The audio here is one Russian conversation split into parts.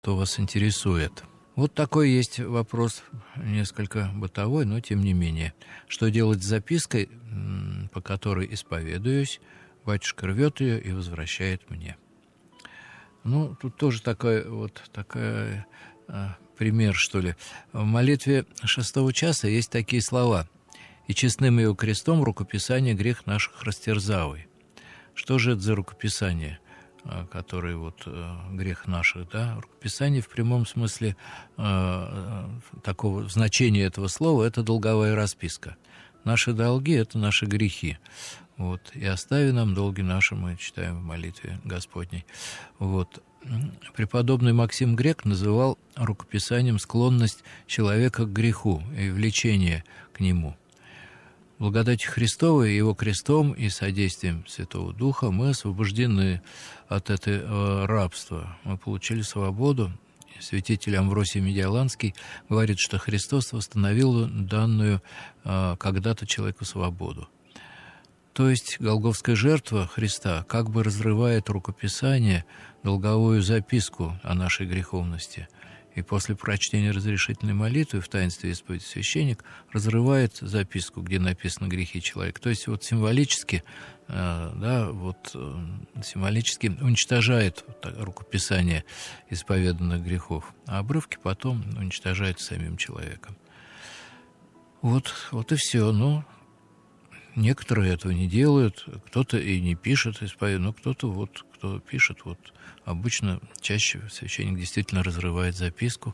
что вас интересует. Вот такой есть вопрос, несколько бытовой, но тем не менее. Что делать с запиской, по которой исповедуюсь, батюшка рвет ее и возвращает мне? Ну, тут тоже такой пример, что ли. В молитве 6 часа есть такие слова: «И честным его крестом рукописание грех наших растерзавый». Что же это за рукописание, который грех наших, да? Рукописание в прямом смысле такого значения этого слова — это долговая расписка. Наши долги — это наши грехи. И «остави нам долги наши», мы читаем в молитве Господней. Преподобный Максим Грек называл рукописанием склонность человека к греху и влечение к нему. Благодатью Христовой, Его крестом и содействием Святого Духа мы освобождены от этого рабства. Мы получили свободу. Святитель Амвросий Медиаланский говорит, что Христос восстановил данную когда-то человеку свободу. То есть голгофская жертва Христа как бы разрывает рукописание, долговую записку о нашей греховности. И после прочтения разрешительной молитвы в таинстве исповеди священник разрывает записку, где написаны грехи человека. То есть символически, символически уничтожает рукописание исповеданных грехов, а обрывки потом уничтожает самим человеком. Вот и все. Но некоторые этого не делают, кто-то и не пишет исповедь, но кто-то кто пишет, обычно чаще священник действительно разрывает записку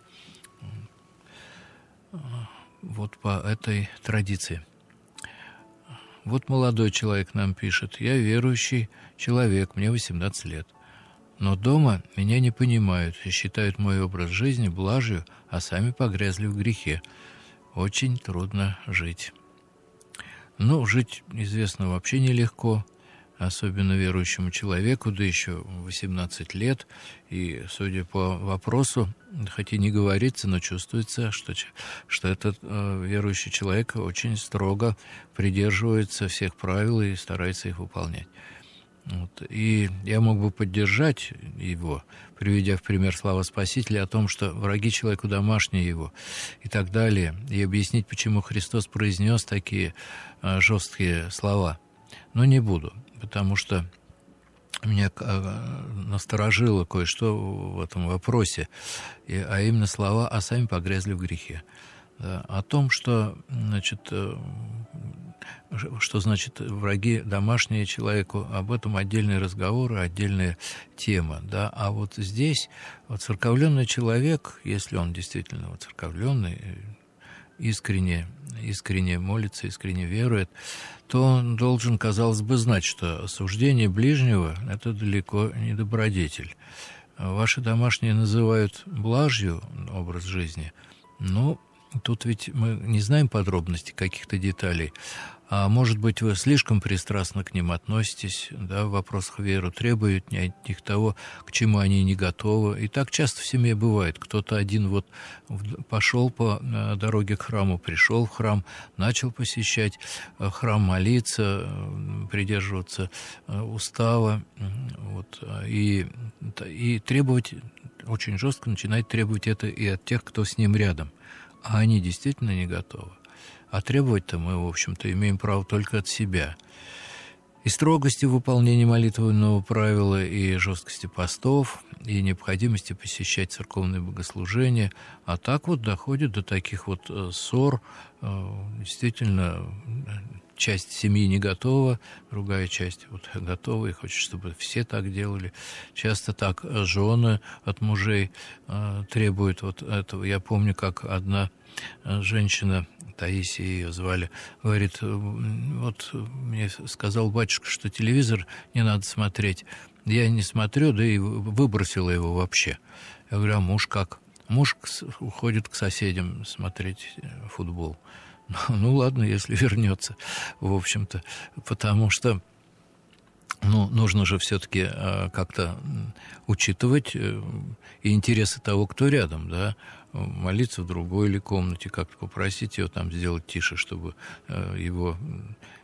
по этой традиции. Молодой человек нам пишет: «Я верующий человек, мне 18 лет, но дома меня не понимают и считают мой образ жизни блажью, а сами погрязли в грехе. Очень трудно жить». Жить, известно, вообще нелегко, особенно верующему человеку, да еще 18 лет. И, судя по вопросу, хоть и не говорится, но чувствуется, что этот верующий человек очень строго придерживается всех правил и старается их выполнять. И я мог бы поддержать его, приведя в пример слова Спасителя о том, что враги человеку домашние его и так далее, и объяснить, почему Христос произнес такие жесткие слова. Но не буду, потому что меня насторожило кое-что в этом вопросе, а именно слова «а сами погрязли в грехе». Да, о том, что значит враги домашние человеку, об этом отдельные разговоры, отдельная тема. Да? А здесь воцерковленный человек, если он действительно воцерковленный, искренне молится, искренне верует, то он должен, казалось бы, знать, что осуждение ближнего – это далеко не добродетель. Ваши домашние называют блажью образ жизни, тут ведь мы не знаем подробностей, каких-то деталей. А может быть, вы слишком пристрастно к ним относитесь, да, в вопросах веры, требуете от них того, к чему они не готовы. И так часто в семье бывает. Кто-то один пошел по дороге к храму, пришел в храм, начал посещать храм, молиться, придерживаться устава, и требовать, очень жестко начинает требовать это и от тех, кто с ним рядом. А они действительно не готовы. А требовать-то мы, в общем-то, имеем право только от себя. И строгости в выполнении молитвенного правила, и жесткости постов, и необходимости посещать церковные богослужения. А так доходит до таких ссор. Действительно, часть семьи не готова, другая часть готова и хочет, чтобы все так делали. Часто так жены от мужей требуют этого. Я помню, как одна женщина, Таисия ее звали, говорит: мне сказал батюшка, что телевизор не надо смотреть. Я не смотрю, да и выбросила его вообще. Я говорю: а муж как? Муж уходит к соседям смотреть футбол. Ладно, если вернется, в общем-то, потому что нужно же все-таки как-то учитывать и интересы того, кто рядом, да, молиться в другой или комнате, как-то попросить его там сделать тише, чтобы его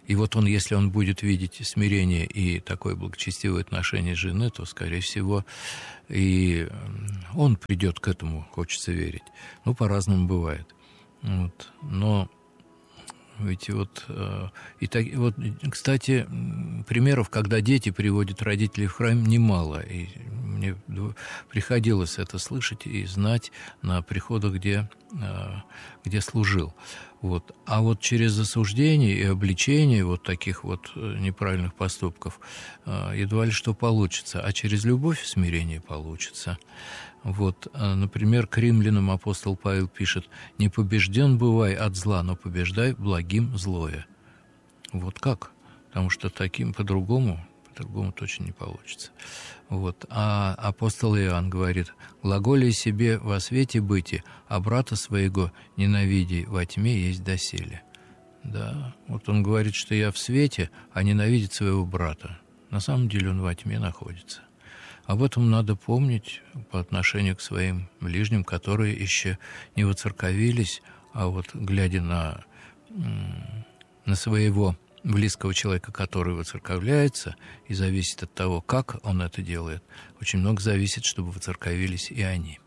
И вот он, если он будет видеть смирение и такое благочестивое отношение жены, то, скорее всего, и он придет к этому, хочется верить. Ну, по-разному бывает. Вот. Но ведь вот, вот, кстати, примеров, когда дети приводят родителей в храм, немало. И мне приходилось это слышать и знать на приходах, где служил. Вот. А вот через осуждение и обличение вот таких вот неправильных поступков едва ли что получится, а через любовь и смирение получится. Вот, например, к римлянам апостол Павел пишет: «Не побежден бывай от зла, но побеждай благим злое». Вот как? Потому что таким по-другому точно не получится. Вот. А апостол Иоанн говорит: «Глаголи себе во свете быти, а брата своего ненавиди во тьме есть доселе». Да, вот он говорит, что я в свете, а ненавидит своего брата. На самом деле он во тьме находится. Об этом надо помнить по отношению к своим ближним, которые еще не воцерковились, а вот глядя на своего близкого человека, который воцерковляется, и зависит от того, как он это делает, очень много зависит, чтобы воцерковились и они.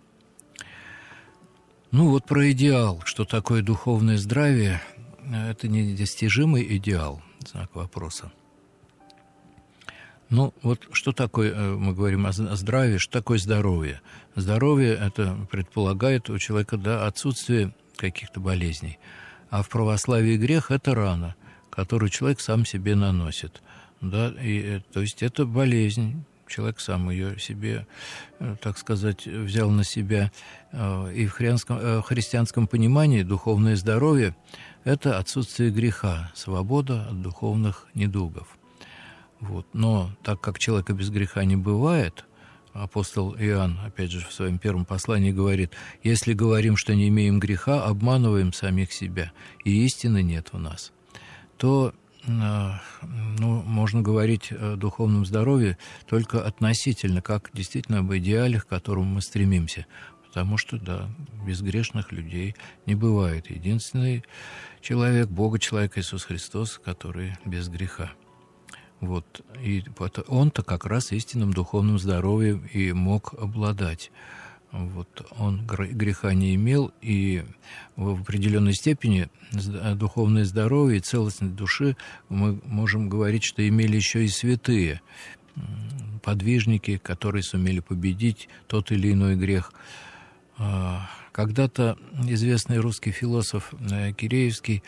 Ну вот про идеал, что такое духовное здравие, это недостижимый идеал, знак вопроса. Ну, вот что такое, мы говорим о здравии, что такое здоровье? Здоровье – это предполагает у человека, да, отсутствие каких-то болезней. А в православии грех – это рана, которую человек сам себе наносит. Да, то есть это болезнь. Человек сам ее себе, так сказать, взял на себя. И в христианском понимании духовное здоровье – это отсутствие греха, свобода от духовных недугов. Вот. Но так как человека без греха не бывает, апостол Иоанн, опять же, в своем первом послании говорит: «Если говорим, что не имеем греха, обманываем самих себя, и истины нет в нас», то можно говорить о духовном здоровье только относительно, как действительно об идеале, к которому мы стремимся. Потому что, да, безгрешных людей не бывает. Единственный человек, Бога-человек Иисус Христос, который без греха. Вот. И он-то как раз истинным духовным здоровьем и мог обладать. Вот. Он греха не имел, и в определенной степени духовное здоровье и целостность души мы можем говорить, что имели еще и святые подвижники, которые сумели победить тот или иной грех. Когда-то известный русский философ Киреевский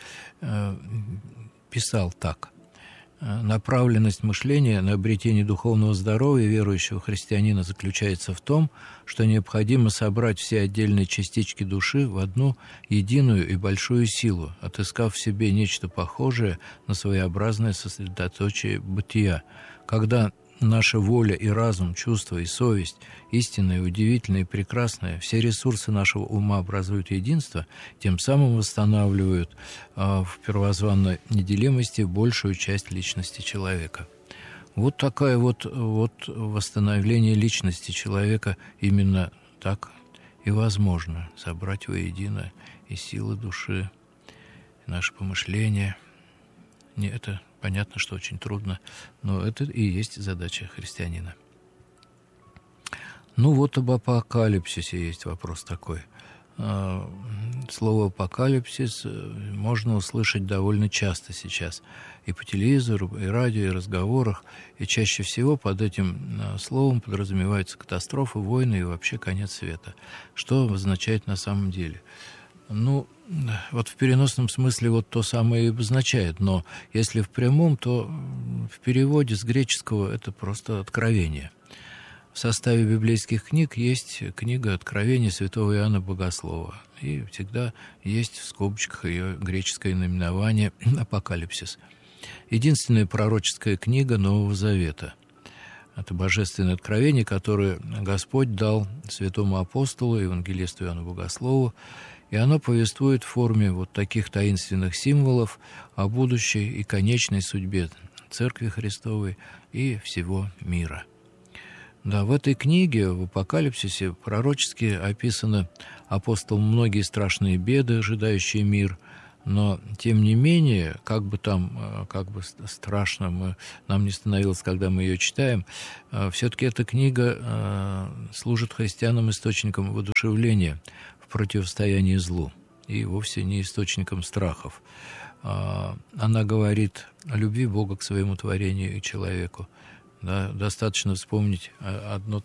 писал так: «Направленность мышления на обретение духовного здоровья верующего христианина заключается в том, что необходимо собрать все отдельные частички души в одну единую и большую силу, отыскав в себе нечто похожее на своеобразное сосредоточие бытия. Когда наша воля и разум, чувства и совесть, истинное, удивительное и прекрасное, все ресурсы нашего ума образуют единство, тем самым восстанавливают в первозванной неделимости большую часть личности человека». Вот такое вот восстановление личности человека именно так и возможно. Собрать воедино и силы души, и наши помышления. Это понятно, что очень трудно, но это и есть задача христианина. Ну вот об апокалипсисе есть вопрос такой. Слово «апокалипсис» можно услышать довольно часто сейчас. И по телевизору, и радио, и разговорах. И чаще всего под этим словом подразумеваются катастрофы, войны и вообще конец света. Что означает на самом деле? Ну, вот в переносном смысле вот то самое и обозначает, но если в прямом, то в переводе с греческого это просто откровение. В составе библейских книг есть книга «Откровение святого Иоанна Богослова», и всегда есть в скобочках ее греческое наименование «Апокалипсис». Единственная пророческая книга Нового Завета. Это божественное откровение, которое Господь дал святому апостолу, евангелисту Иоанну Богослову, и оно повествует в форме вот таких таинственных символов о будущей и конечной судьбе Церкви Христовой и всего мира. Да, в этой книге, в Апокалипсисе, пророчески описаны апостолом многие страшные беды, ожидающие мир, Но, тем не менее, как бы страшно нам не становилось, когда мы ее читаем, все-таки эта книга служит христианам источником воодушевления в противостоянии злу и вовсе не источником страхов. Она говорит о любви Бога к своему творению и человеку. Да, достаточно вспомнить одну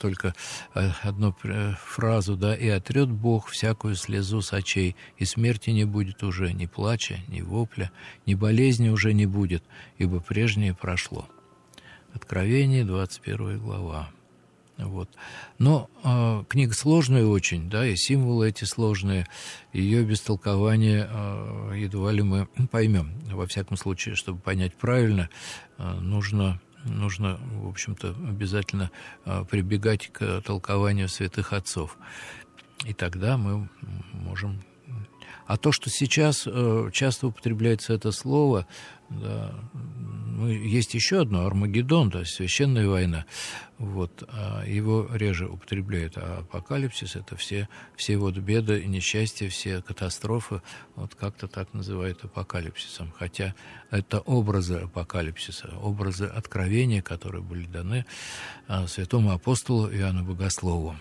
фразу, да, «И отрет Бог всякую слезу с очей, и смерти не будет уже, ни плача, ни вопля, ни болезни уже не будет, ибо прежнее прошло». Откровение, 21 глава. Вот. Но книга сложная очень, да, и символы эти сложные, ее без толкования едва ли мы поймем. Во всяком случае, чтобы понять правильно, нужно, в общем-то, обязательно прибегать к толкованию святых отцов. И тогда мы можем... А то, что сейчас часто употребляется это слово, да, есть еще одно, Армагеддон, то есть священная война, вот, его реже употребляют, а апокалипсис — это все вот беды, несчастья, все катастрофы, вот как-то так называют апокалипсисом, хотя это образы апокалипсиса, образы откровения, которые были даны святому апостолу Иоанну Богослову.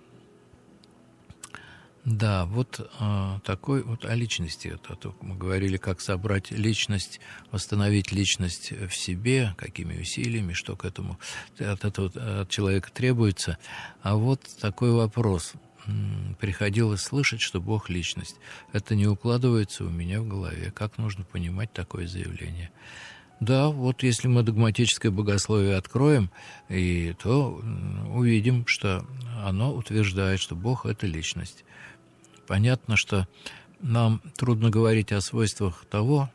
Да, вот такой вот о личности. Это мы говорили, как собрать личность, восстановить личность в себе, какими усилиями, что к этому от человека требуется. А вот такой вопрос. Приходилось слышать, что Бог — личность. Это не укладывается у меня в голове. Как нужно понимать такое заявление? Да, вот если мы догматическое богословие откроем, то увидим, что оно утверждает, что Бог — это личность. Понятно, что нам трудно говорить о свойствах того,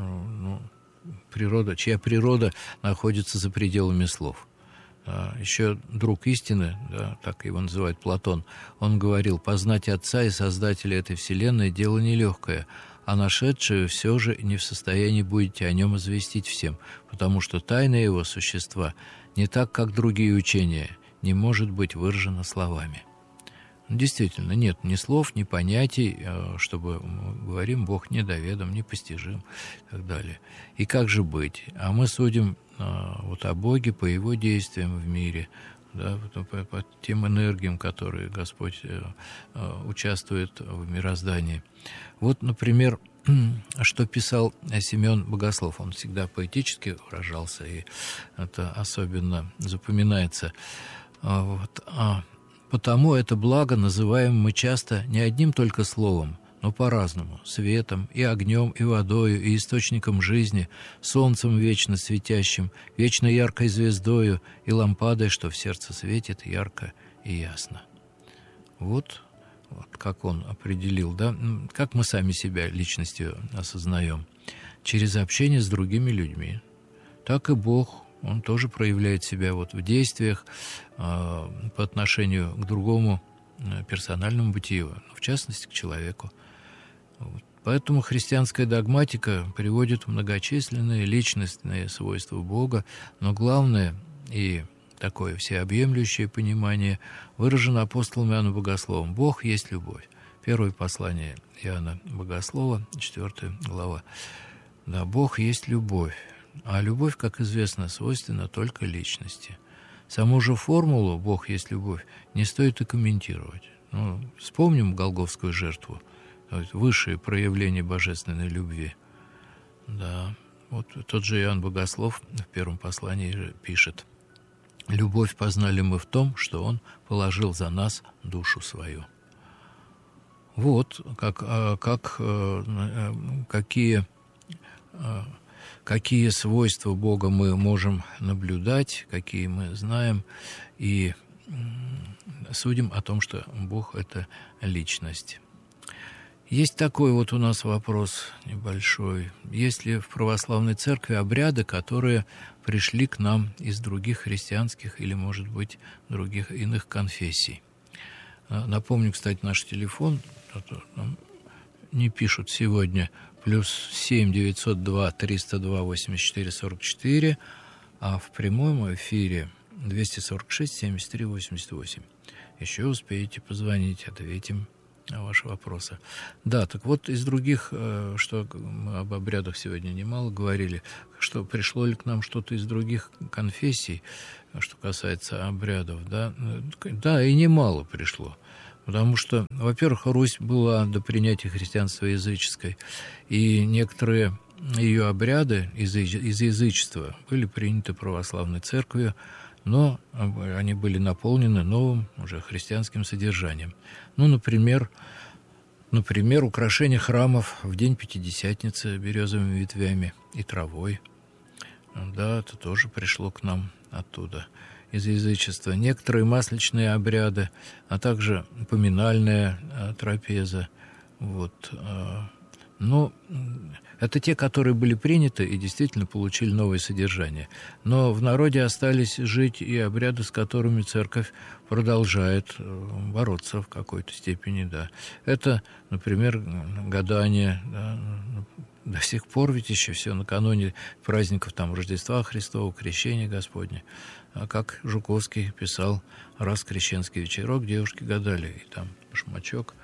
чья природа находится за пределами слов. Еще друг истины, да, так его называет Платон, он говорил: «Познать Отца и Создателя этой вселенной — дело нелегкое, а нашедшие все же не в состоянии будете о нем известить всем, потому что тайна его существа, не так, как другие учения, не может быть выражена словами». Действительно, нет ни слов, ни понятий, чтобы мы говорим, Бог недоведом, непостижим и так далее. И как же быть? А мы судим вот о Боге по Его действиям в мире, да, по тем энергиям, которые Господь участвует в мироздании. Вот, например, что писал Симеон Богослов. Он всегда поэтически выражался, и это особенно запоминается. Потому это благо называем мы часто не одним только словом, но по-разному: светом, и огнем, и водою, и источником жизни, солнцем вечно светящим, вечно яркой звездою и лампадой, что в сердце светит ярко и ясно. Вот как он определил, да, как мы сами себя личностью осознаем. Через общение с другими людьми. Так и Бог, Он тоже проявляет себя вот в действиях по отношению к другому персональному бытию, в частности, к человеку. Вот. Поэтому христианская догматика приводит многочисленные личностные свойства Бога, но главное и такое всеобъемлющее понимание выражено апостолом Иоанном Богословом: «Бог есть любовь». Первое послание Иоанна Богослова, 4 глава. Да, Бог есть любовь. А любовь, как известно, свойственна только личности. Саму же формулу «Бог есть любовь» не стоит и комментировать. Вспомним Голгофскую жертву, высшее проявление божественной любви. Да, вот тот же Иоанн Богослов в первом послании пишет: «Любовь познали мы в том, что Он положил за нас душу свою». Вот какие свойства Бога мы можем наблюдать, какие мы знаем, и судим о том, что Бог — это личность. Есть такой вот у нас вопрос небольшой. Есть ли в православной церкви обряды, которые пришли к нам из других христианских или, может быть, других иных конфессий? Напомню, кстати, наш телефон. Нам не пишут сегодня. +7 902 302 84 44, а в прямом эфире 246 73 88. Еще успеете позвонить, ответим ваши вопросы. Да, так вот из других, что мы об обрядах сегодня немало говорили, что пришло ли к нам что-то из других конфессий, что касается обрядов, да, да, и немало пришло. Потому что, во-первых, Русь была до принятия христианства языческой, и некоторые ее обряды из язычества были приняты православной церковью, но они были наполнены новым, уже христианским содержанием. Ну, например, украшение храмов в день Пятидесятницы березовыми ветвями и травой. Да, это тоже пришло к нам оттуда, из язычества. Некоторые масличные обряды, а также поминальная трапеза. Вот. Ну, это те, которые были приняты и действительно получили новое содержание. Но в народе остались жить и обряды, с которыми церковь продолжает бороться в какой-то степени, да. Это, например, гадание, да, до сих пор ведь еще все накануне праздников там Рождества Христова, Крещения Господня. А как Жуковский писал, раз крещенский вечерок, девушки гадали, и там башмачок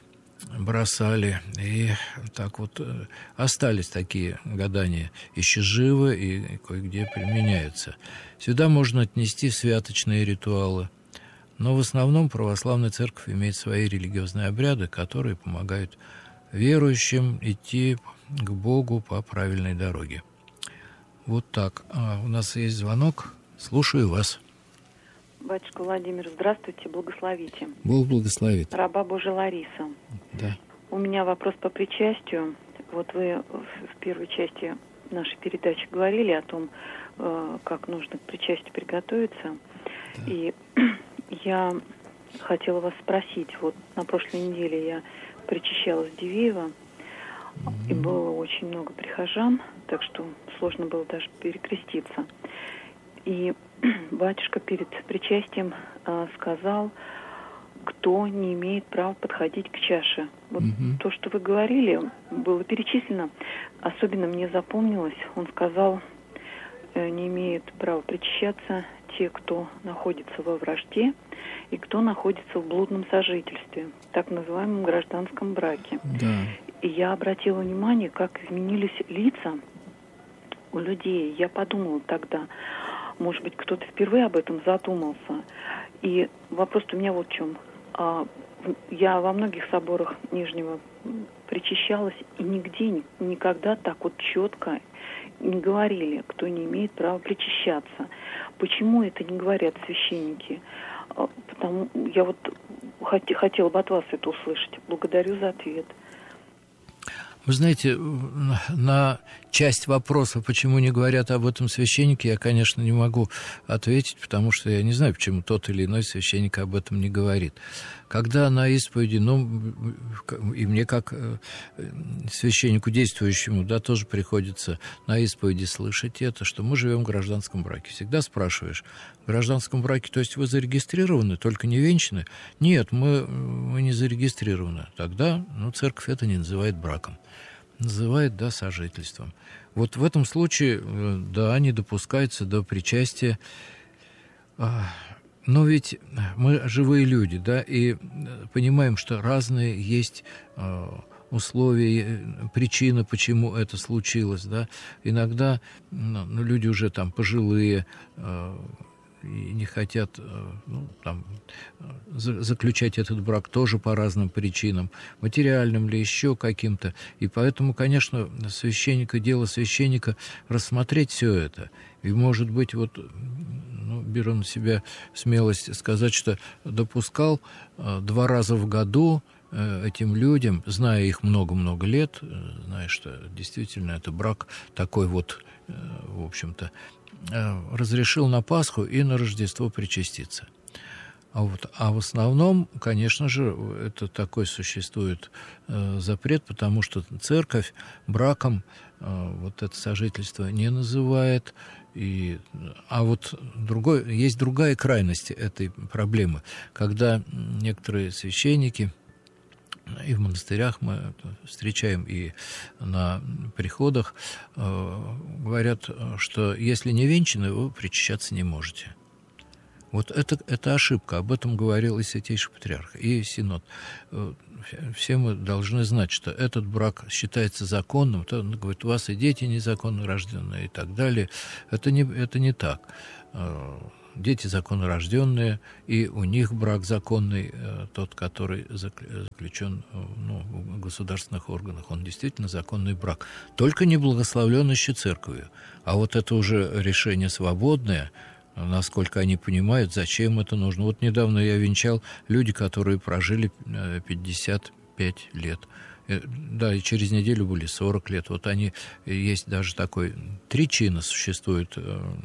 бросали, и так вот остались такие гадания, еще живы и кое-где применяются. Сюда можно отнести святочные ритуалы, но в основном православная церковь имеет свои религиозные обряды, которые помогают верующим идти к Богу по правильной дороге. Вот так. У нас есть звонок. Слушаю вас. Батюшка Владимир, здравствуйте, благословите. Бог благословит. Раба Божия Лариса. Да. У меня вопрос по причастию. Вот вы в первой части нашей передачи говорили о том, как нужно к причастию приготовиться. Да. И я хотела вас спросить. Вот на прошлой неделе я причащалась в Дивеево, и было очень много прихожан, так что сложно было даже перекреститься. И батюшка перед причастием сказал, кто не имеет права подходить к чаше. Вот то, что вы говорили, было перечислено. Особенно мне запомнилось, он сказал, не имеют права причащаться те, кто находится во вражде и кто находится в блудном сожительстве, так называемом гражданском браке. Да. И я обратила внимание, как изменились лица у людей. Я подумала тогда, может быть, кто-то впервые об этом задумался. И вопрос у меня вот в чем. Я во многих соборах Нижнего причащалась, и нигде, никогда так вот четко не говорили, кто не имеет права причащаться. Почему это не говорят священники? Потому я вот хотела бы от вас это услышать. Благодарю за ответ. Вы знаете, на часть вопроса, почему не говорят об этом священники, я, конечно, не могу ответить, потому что я не знаю, почему тот или иной священник об этом не говорит. Когда на исповеди, и мне как священнику действующему, да, тоже приходится на исповеди слышать это, что мы живем в гражданском браке. Всегда спрашиваешь, в гражданском браке, то есть вы зарегистрированы, только не венчаны? Нет, мы не зарегистрированы. Тогда, церковь это не называет браком. Называет, да, сожительством. Вот в этом случае, да, не допускается до причастия. Но ведь мы живые люди, да, и понимаем, что разные есть условия, причины, почему это случилось, да. Иногда люди уже там пожилые, и не хотят заключать этот брак тоже по разным причинам, материальным или еще каким-то. И поэтому, конечно, дело священника рассмотреть все это. И, может быть, беру на себя смелость сказать, что допускал 2 раза в году этим людям, зная их много-много лет, зная, что действительно это брак такой вот, в общем-то, разрешил на Пасху и на Рождество причаститься. А в основном, конечно же, это такой существует запрет, потому что церковь браком вот это сожительство не называет. Есть другая крайность этой проблемы, когда некоторые священники, и в монастырях мы это встречаем, и на приходах, говорят, что если не венчаны, вы причащаться не можете. Вот это ошибка. Об этом говорил и Святейший Патриарх, и Синод. Все мы должны знать, что этот брак считается законным. То он говорит, у вас и дети незаконно рожденные и так далее. Это не так. Дети законно рожденные, и у них брак законный, тот, который заключен в государственных органах, он действительно законный брак. Только не благословлен еще церковью. А вот это уже решение свободное, насколько они понимают, зачем это нужно. Вот недавно я венчал люди, которые прожили 55 лет. Да, и через неделю были 40 лет. Вот они, есть даже такой, 3 чина существует,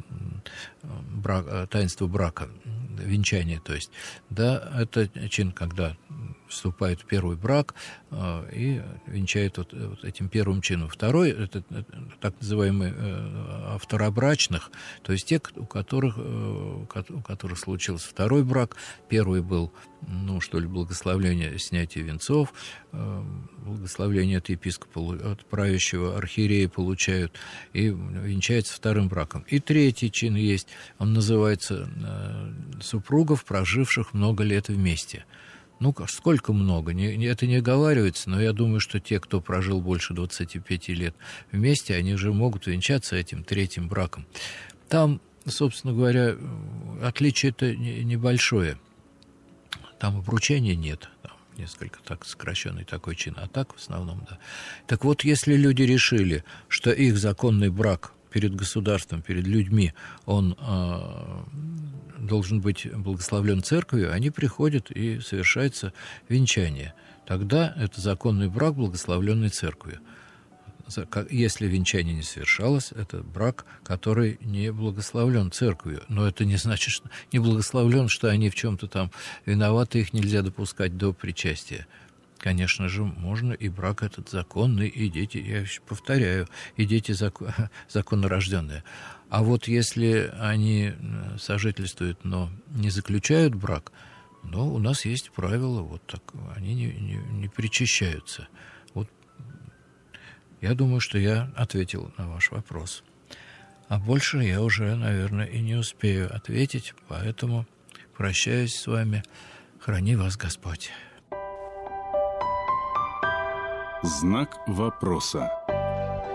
таинство брака, венчание, то есть. Да, это чин, когда вступает в первый брак и венчает вот этим первым чином. Второй, это так называемый второбрачных, то есть те, у которых случился второй брак. Первый был, благословление снятия венцов, благословление от епископа, от правящего архиерея получают, и венчается вторым браком. И третий чин есть, он называется супругов, проживших много лет вместе. Сколько много? Это не оговаривается, но я думаю, что те, кто прожил больше 25 лет вместе, они же могут венчаться этим третьим браком. Там, собственно говоря, отличие-то небольшое. Там обручения нет, там несколько так сокращенный такой чин, а так в основном, да. Так вот, если люди решили, что их законный брак перед государством, перед людьми, он должен быть благословлен церковью, они приходят и совершается венчание. Тогда это законный брак, благословленный церковью. Если венчание не совершалось, это брак, который не благословлен церковью. Но это не значит, что не благословлен, что они в чем-то там виноваты, их нельзя допускать до причастия. Конечно же, можно и брак этот законный, и дети, я еще повторяю, и дети законно рожденные. А вот если они сожительствуют, но не заключают брак, у нас есть правило, вот так, они не причащаются. Вот я думаю, что я ответил на ваш вопрос. А больше я уже, наверное, и не успею ответить, поэтому прощаюсь с вами. Храни вас Господь. Знак вопроса.